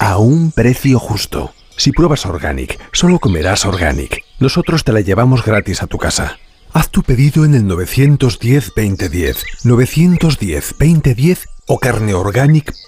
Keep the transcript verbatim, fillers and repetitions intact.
a un precio justo. Si pruebas Organic, solo comerás Organic. Nosotros te la llevamos gratis a tu casa. Haz tu pedido en el nueve uno cero, veinte diez, nueve uno cero, veinte diez o carneorganic